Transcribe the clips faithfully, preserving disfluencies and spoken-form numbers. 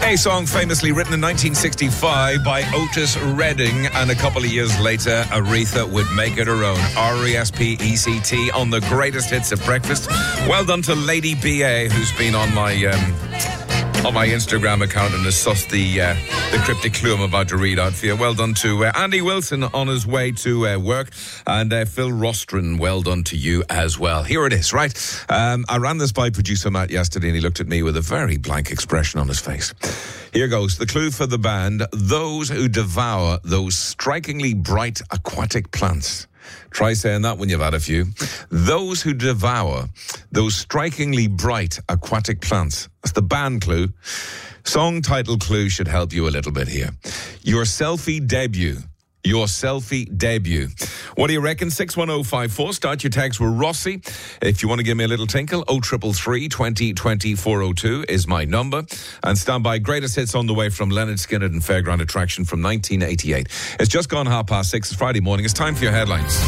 A song famously written in nineteen sixty-five by Otis Redding, and a couple of years later, Aretha would make it her own. R E S P E C T on the greatest hits at breakfast. Well done to Lady B A, who's been on my um, on my Instagram account and has sussed the uh, the cryptic clue I'm about to read out for you. Well done to uh, Andy Wilson on his way to uh, work, and uh, Phil Rostron, well done to you as well. Here it is, right? Um, I ran this by producer Matt yesterday, and he looked at me with a very blank expression on his face. Here goes. The clue for the band: those who devour those strikingly bright aquatic plants. Try saying that when you've had a few. Those who devour those strikingly bright aquatic plants. That's the band clue. Song title clue should help you a little bit here. Your selfie debut. Your selfie debut. What do you reckon? six one oh five four. Start your text with Rossi. If you want to give me a little tinkle, oh three three, twenty, twenty, four oh two is my number. And stand by. Greatest hits on the way from Leonard Skinner and Fairground Attraction from nineteen eighty-eight. It's just gone half past six. It's Friday morning. It's time for your headlines.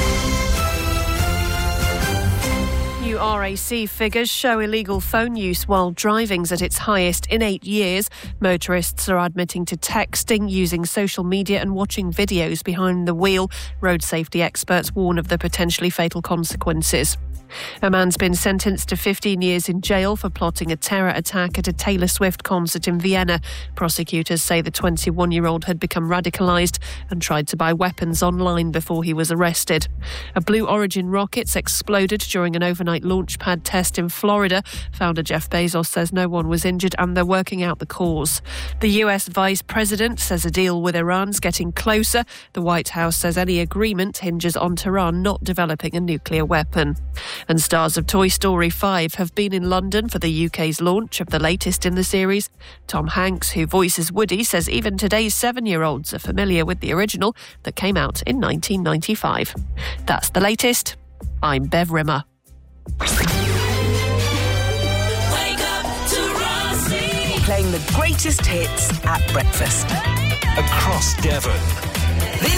New R A C figures show illegal phone use while driving's at its highest in eight years. Motorists are admitting to texting, using social media and watching videos behind the wheel. Road safety experts warn of the potentially fatal consequences. A man's been sentenced to fifteen years in jail for plotting a terror attack at a Taylor Swift concert in Vienna. Prosecutors say the twenty-one-year-old had become radicalised and tried to buy weapons online before he was arrested. A Blue Origin rocket exploded during an overnight launch pad test in Florida. Founder Jeff Bezos says no one was injured and they're working out the cause. The U S Vice President says a deal with Iran's getting closer. The White House says any agreement hinges on Tehran not developing a nuclear weapon. And stars of Toy Story five have been in London for the U K's launch of the latest in the series. Tom Hanks, who voices Woody, says even today's seven-year-olds are familiar with the original that came out in nineteen ninety-five. That's the latest. I'm Bev Rimmer. Wake up to Rossi. Playing the greatest hits at breakfast. Across Devon.